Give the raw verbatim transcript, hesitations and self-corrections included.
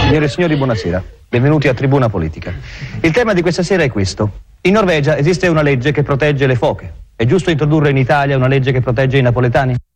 Signore e signori, buonasera. Benvenuti a Tribuna Politica. Il tema di questa sera è questo. In Norvegia esiste una legge che protegge le foche. È giusto introdurre in Italia una legge che protegge i napoletani?